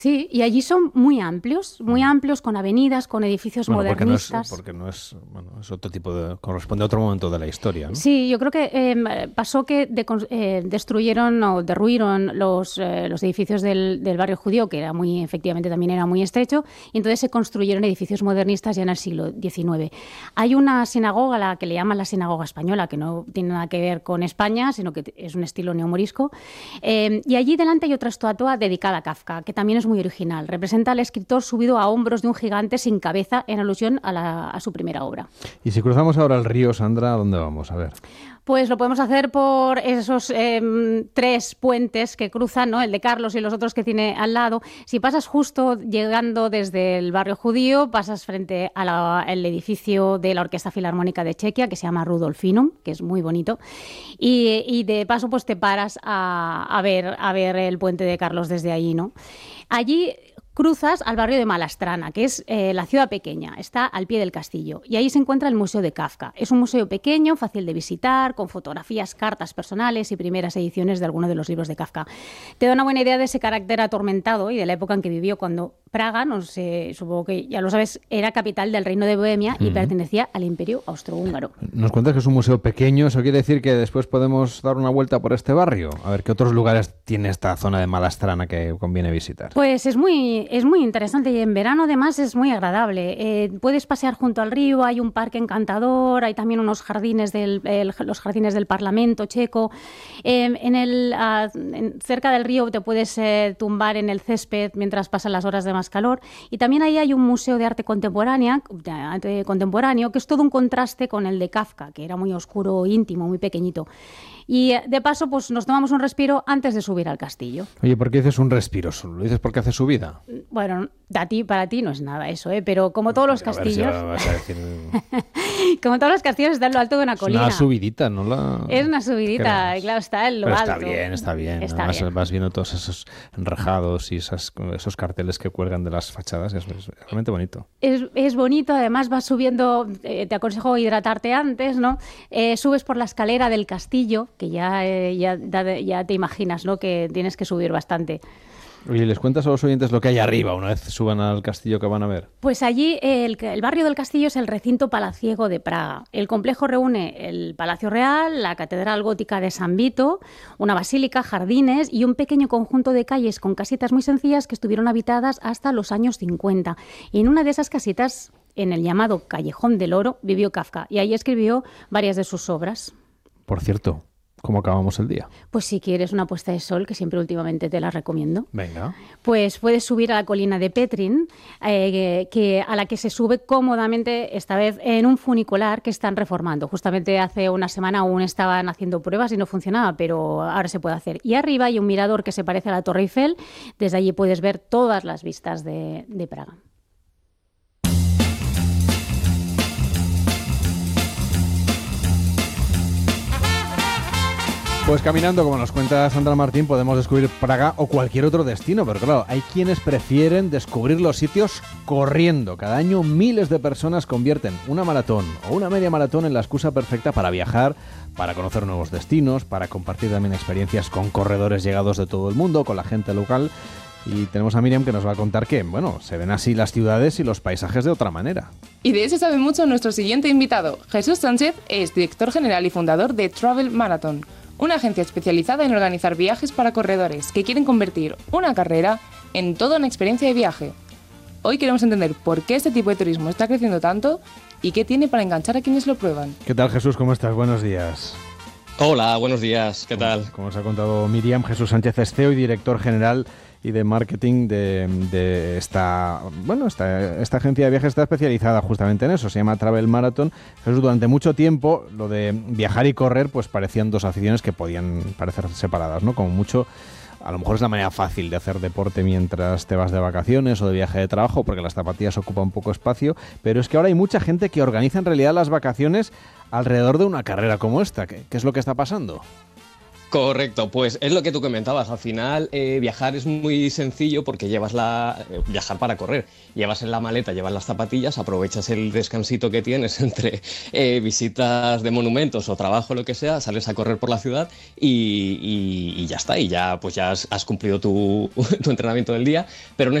Sí, y allí son muy amplios, con avenidas, con edificios modernistas. Porque no es, es otro tipo corresponde a otro momento de la historia, ¿no? Sí, yo creo que pasó que destruyeron o derruyeron los edificios del barrio judío, que efectivamente también era muy estrecho, y entonces se construyeron edificios modernistas ya en el siglo XIX. Hay una sinagoga, la que le llaman la sinagoga española, que no tiene nada que ver con España, sino que es un estilo neomorisco, y allí delante hay otra estatua dedicada a Kafka, que también es muy original. Representa al escritor subido a hombros de un gigante sin cabeza, en alusión a su primera obra. Y si cruzamos ahora el río, Sandra, ¿a dónde vamos? A ver. Pues lo podemos hacer por esos 3 puentes que cruzan, ¿no? El de Carlos y los otros que tiene al lado. Si pasas justo llegando desde el barrio judío, pasas frente al edificio de la Orquesta Filarmónica de Chequia, que se llama Rudolfinum, que es muy bonito. Y de paso pues te paras a ver el puente de Carlos desde allí, ¿no? Allí cruzas al barrio de Malastrana, que es la ciudad pequeña, está al pie del castillo, y ahí se encuentra el Museo de Kafka. Es un museo pequeño, fácil de visitar, con fotografías, cartas personales y primeras ediciones de algunos de los libros de Kafka. Te da una buena idea de ese carácter atormentado y de la época en que vivió, cuando Praga, no sé, supongo que ya lo sabes, era capital del Reino de Bohemia y pertenecía al Imperio Austrohúngaro. Nos cuentas que es un museo pequeño, ¿eso quiere decir que después podemos dar una vuelta por este barrio? A ver, ¿qué otros lugares tiene esta zona de Malastrana que conviene visitar? Pues es muy interesante y en verano además es muy agradable. Puedes pasear junto al río, hay un parque encantador, hay también unos jardines los jardines del Parlamento checo. Cerca del río te puedes tumbar en el césped mientras pasan las horas de más calor. Y también ahí hay un museo de arte contemporáneo, que es todo un contraste con el de Kafka, que era muy oscuro, íntimo, muy pequeñito. Y de paso, pues nos tomamos un respiro antes de subir al castillo. Oye, ¿por qué dices un respiro solo? ¿Lo dices porque hace subida? Bueno, para ti no es nada eso, pero como todos los castillos... como todos los castillos está en lo alto de una colina. Es una subidita, ¿no? Es una subidita, claro, está en lo alto. Está bien. Además, vas viendo todos esos enrejados y esos carteles que cuelgan de las fachadas, es realmente bonito. Es bonito, además vas subiendo, te aconsejo hidratarte antes, ¿no? Subes por la escalera del castillo, que ya te imaginas, ¿no? Que tienes que subir bastante. Oye, ¿les cuentas a los oyentes lo que hay arriba una vez suban al castillo que van a ver? Pues allí el barrio del castillo es el recinto palaciego de Praga. El complejo reúne el Palacio Real, la Catedral Gótica de San Vito, una basílica, jardines y un pequeño conjunto de calles con casitas muy sencillas que estuvieron habitadas hasta los años 50. Y en una de esas casitas, en el llamado Callejón del Oro, vivió Kafka y ahí escribió varias de sus obras. Por cierto, ¿cómo acabamos el día? Pues si quieres una puesta de sol, que siempre últimamente te la recomiendo. Venga. Pues puedes subir a la colina de Petrin, a la que se sube cómodamente, esta vez en un funicular que están reformando. Justamente hace una semana aún estaban haciendo pruebas y no funcionaba, pero ahora se puede hacer. Y arriba hay un mirador que se parece a la Torre Eiffel. Desde allí puedes ver todas las vistas de Praga. Pues caminando, como nos cuenta Sandra Martín, podemos descubrir Praga o cualquier otro destino, pero claro, hay quienes prefieren descubrir los sitios corriendo. Cada año miles de personas convierten una maratón o una media maratón en la excusa perfecta para viajar, para conocer nuevos destinos, para compartir también experiencias con corredores llegados de todo el mundo, con la gente local. Y tenemos a Miriam que nos va a contar que, se ven así las ciudades y los paisajes de otra manera. Y de eso sabe mucho nuestro siguiente invitado. Jesús Sánchez es director general y fundador de Travel Marathon, una agencia especializada en organizar viajes para corredores que quieren convertir una carrera en toda una experiencia de viaje. Hoy queremos entender por qué este tipo de turismo está creciendo tanto y qué tiene para enganchar a quienes lo prueban. ¿Qué tal, Jesús? ¿Cómo estás? Buenos días. Hola, buenos días. ¿Qué tal? Como os ha contado Miriam, Jesús Sánchez es CEO y director general y de marketing de esta agencia de viajes. Está especializada justamente en eso, se llama Travel Marathon. Jesús, durante mucho tiempo lo de viajar y correr pues parecían dos aficiones que podían parecer separadas, ¿no? Como mucho, a lo mejor es la manera fácil de hacer deporte mientras te vas de vacaciones o de viaje de trabajo, porque las zapatillas ocupan poco espacio, pero es que ahora hay mucha gente que organiza en realidad las vacaciones alrededor de una carrera como esta. ¿Qué es lo que está pasando? Correcto, pues es lo que tú comentabas. Al final, viajar es muy sencillo porque viajar para correr. Llevas en la maleta, llevas las zapatillas, aprovechas el descansito que tienes entre visitas de monumentos o trabajo, lo que sea, sales a correr por la ciudad y ya está. Y ya, pues ya has cumplido tu entrenamiento del día. Pero